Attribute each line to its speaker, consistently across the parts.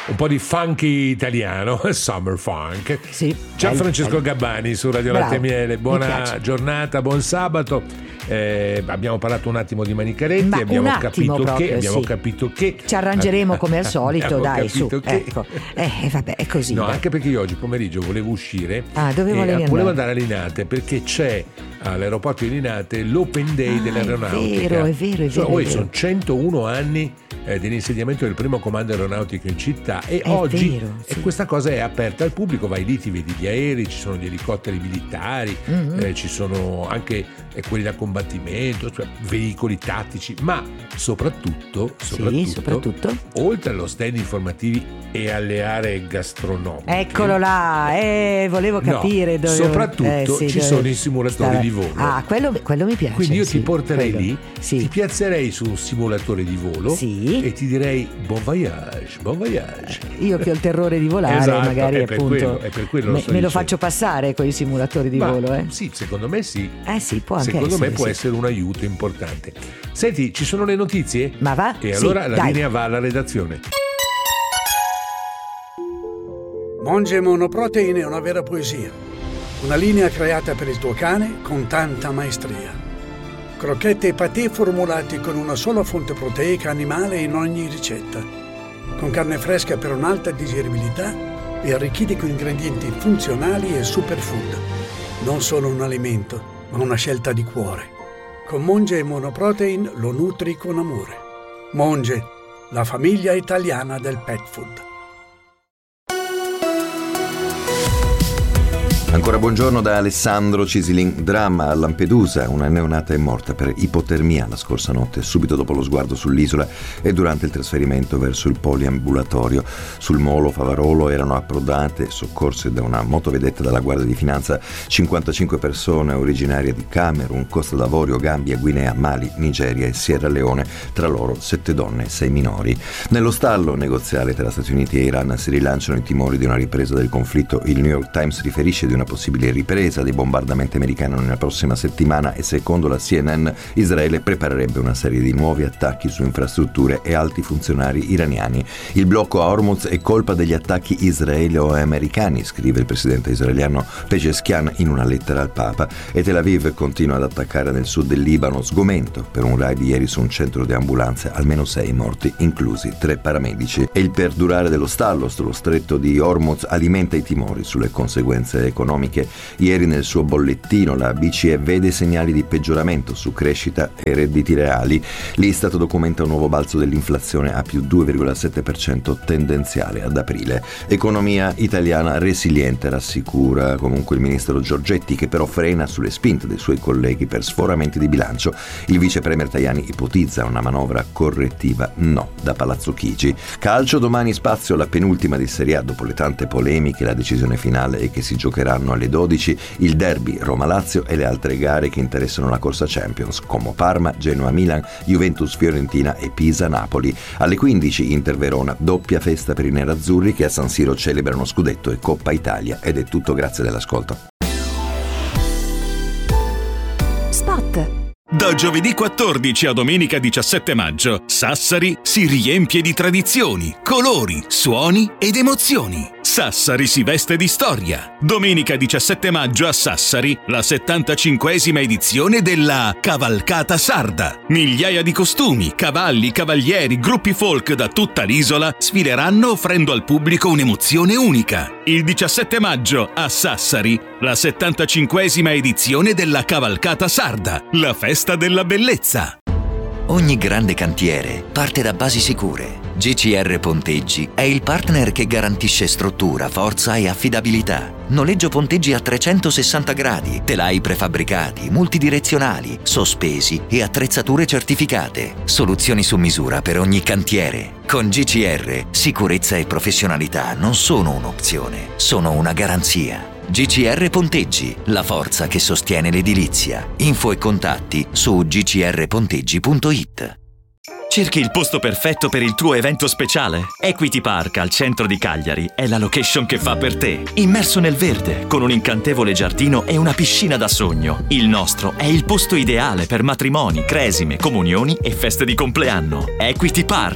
Speaker 1: un po' di funky italiano, summer funk.
Speaker 2: Sì,
Speaker 1: Ciao Francesco Gabbani su Radio Latte e Miele, buona giornata, buon sabato. Abbiamo parlato un attimo di Manicaretti, abbiamo capito che
Speaker 2: ci arrangeremo come al solito, dai, su.
Speaker 1: Che...
Speaker 2: Ecco. Vabbè, è così.
Speaker 1: No, anche perché io oggi pomeriggio volevo uscire.
Speaker 2: Dove volevo
Speaker 1: andare a Linate, perché c'è all'aeroporto di Linate l'Open Day dell'aeronautica.
Speaker 2: È vero.
Speaker 1: Sono 101 anni dell'insediamento del primo comando aeronautico in città e oggi questa cosa è aperta al pubblico, vai lì, ti vedi gli aerei, ci sono gli elicotteri militari, ci sono anche quelli da combattimento, cioè veicoli tattici, ma soprattutto oltre allo stand informativi e alle aree gastronomiche,
Speaker 2: eccolo là, volevo capire dove
Speaker 1: soprattutto ci sono i simulatori di volo.
Speaker 2: Quello mi piace.
Speaker 1: Quindi io ti porterei lì, ti piazzerei su un simulatore di volo e ti direi buon voyage.
Speaker 2: Io che ho il terrore di volare,
Speaker 1: esatto,
Speaker 2: magari
Speaker 1: è per quello
Speaker 2: me lo faccio passare con i simulatori di volo.
Speaker 1: Sì, secondo me sì.
Speaker 2: Può anche
Speaker 1: secondo
Speaker 2: essere,
Speaker 1: me può essere un aiuto importante. Senti, ci sono le notizie?
Speaker 2: Ma va?
Speaker 1: E allora la linea va alla redazione.
Speaker 3: Monge Monoprotein è una vera poesia. Una linea creata per il tuo cane con tanta maestria. Crocchette e patè formulati con una sola fonte proteica animale in ogni ricetta. Con carne fresca per un'alta digeribilità e arricchiti con ingredienti funzionali e superfood. Non solo un alimento, ma una scelta di cuore. Con Monge Monoprotein lo nutri con amore. Monge, la famiglia italiana del pet food.
Speaker 4: Ancora buongiorno da Alessandro Cisilin. Dramma a Lampedusa, una neonata è morta per ipotermia la scorsa notte, subito dopo lo sguardo sull'isola e durante il trasferimento verso il poliambulatorio. Sul molo Favarolo erano approdate, soccorse da una motovedetta della Guardia di Finanza, 55 persone originarie di Camerun, Costa d'Avorio, Gambia, Guinea, Mali, Nigeria e Sierra Leone, tra loro 7 donne e 6 minori. Nello stallo negoziale tra Stati Uniti e Iran si rilanciano i timori di una ripresa del conflitto. Il New York Times riferisce di una possibile ripresa dei bombardamenti americani nella prossima settimana e secondo la CNN Israele preparerebbe una serie di nuovi attacchi su infrastrutture e alti funzionari iraniani. Il blocco a Hormuz è colpa degli attacchi israelo-americani, scrive il presidente israeliano Pezeshkian in una lettera al Papa, e Tel Aviv continua ad attaccare nel sud del Libano. Sgomento per un raid ieri su un centro di ambulanze, almeno 6 morti, inclusi 3 paramedici. E il perdurare dello stallo sullo stretto di Hormuz alimenta i timori sulle conseguenze economiche. Ieri nel suo bollettino la BCE vede segnali di peggioramento su crescita e redditi reali. L'Istat documenta un nuovo balzo dell'inflazione a più 2,7% tendenziale ad aprile. Economia italiana resiliente, rassicura comunque il ministro Giorgetti, che però frena sulle spinte dei suoi colleghi per sforamenti di bilancio. Il vice premier Tajani ipotizza una manovra correttiva no da Palazzo Chigi. Calcio, domani spazio alla penultima di Serie A dopo le tante polemiche. La decisione finale è che si giocheranno alle 12 il derby Roma-Lazio e le altre gare che interessano la corsa Champions, Como Parma, Genoa-Milan, Juventus-Fiorentina e Pisa-Napoli. Alle 15 Inter-Verona, doppia festa per i nerazzurri che a San Siro celebrano scudetto e Coppa Italia. Ed è tutto, grazie dell'ascolto.
Speaker 2: Spot.
Speaker 5: Da giovedì 14 a domenica 17 maggio, Sassari si riempie di tradizioni, colori, suoni ed emozioni. Sassari si veste di storia. Domenica 17 maggio a Sassari, la 75esima edizione della Cavalcata Sarda. Migliaia di costumi, cavalli, cavalieri, gruppi folk da tutta l'isola sfileranno offrendo al pubblico un'emozione unica. Il 17 maggio a Sassari, la 75esima edizione della Cavalcata Sarda, la festa della bellezza.
Speaker 6: Ogni grande cantiere parte da basi sicure. GCR Ponteggi è il partner che garantisce struttura, forza e affidabilità. Noleggio ponteggi a 360 gradi, telai prefabbricati, multidirezionali, sospesi e attrezzature certificate. Soluzioni su misura per ogni cantiere. Con GCR, sicurezza e professionalità non sono un'opzione, sono una garanzia. GCR Ponteggi, la forza che sostiene l'edilizia. Info e contatti su gcrponteggi.it.
Speaker 7: Cerchi il posto perfetto per il tuo evento speciale? Equity Park al centro di Cagliari è la location che fa per te. Immerso nel verde, con un incantevole giardino e una piscina da sogno. Il nostro è il posto ideale per matrimoni, cresime, comunioni e feste di compleanno. Equity Park.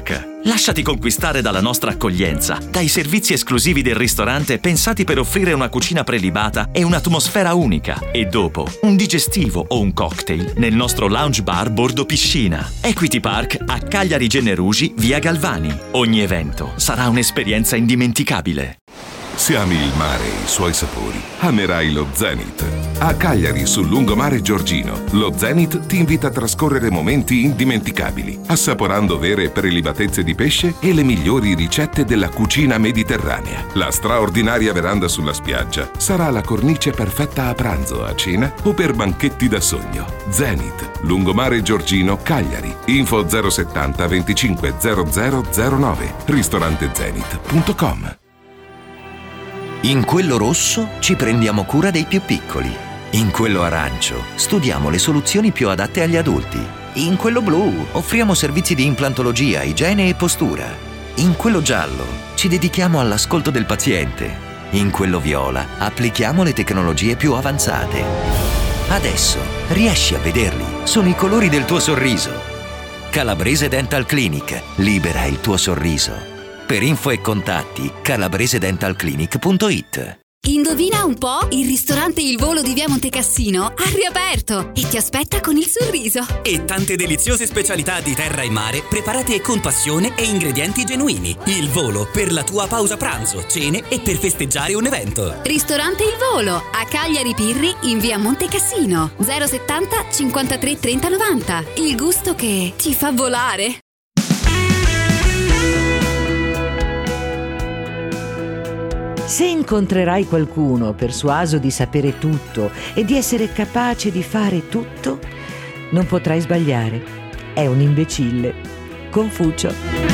Speaker 7: Lasciati conquistare dalla nostra accoglienza, dai servizi esclusivi del ristorante pensati per offrire una cucina prelibata e un'atmosfera unica. E dopo, un digestivo o un cocktail nel nostro lounge bar bordo piscina. Equity Park a Cagliari Gennerugi, via Galvani. Ogni evento sarà un'esperienza indimenticabile.
Speaker 8: Se ami il mare e i suoi sapori, amerai lo Zenith. A Cagliari, sul lungomare Giorgino, lo Zenith ti invita a trascorrere momenti indimenticabili, assaporando vere prelibatezze di pesce e le migliori ricette della cucina mediterranea. La straordinaria veranda sulla spiaggia sarà la cornice perfetta a pranzo, a cena o per banchetti da sogno. Zenith, lungomare Giorgino, Cagliari. Info 070 25 0009. ristorantezenith.com.
Speaker 6: In quello rosso ci prendiamo cura dei più piccoli. In quello arancio studiamo le soluzioni più adatte agli adulti. In quello blu offriamo servizi di implantologia, igiene e postura. In quello giallo ci dedichiamo all'ascolto del paziente. In quello viola applichiamo le tecnologie più avanzate. Adesso riesci a vederli. Sono i colori del tuo sorriso. Calabrese Dental Clinic. Libera il tuo sorriso. Per info e contatti calabresedentalclinic.it.
Speaker 9: Indovina un po'? Il ristorante Il Volo di via Montecassino ha riaperto e ti aspetta con il sorriso.
Speaker 10: E tante deliziose specialità di terra e mare preparate con passione e ingredienti genuini. Il Volo, per la tua pausa pranzo, cene e per festeggiare un evento.
Speaker 9: Ristorante Il Volo a Cagliari Pirri in via Montecassino. 070 53 30 90. Il gusto che ti fa volare.
Speaker 2: Se incontrerai qualcuno persuaso di sapere tutto e di essere capace di fare tutto, non potrai sbagliare. È un imbecille. Confucio.